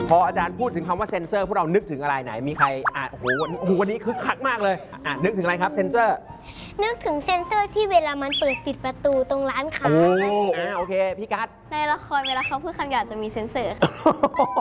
พออาจารย์พูดถึงคำว่าเซ็นเซอร์พวกเรานึกถึงอะไรไหนมีใครโอ้โหวันนี้คึกคักมากเลยนึกถึงอะไรครับเซ็นเซอร์นึกถึงเซ็นเซอร์ที่เวลามันเปิดปิดประตูตรงร้านค้าโอเคพี่กัสในละครเวลาเขาพูดคำหยาบจะมีเซ็นเซอร์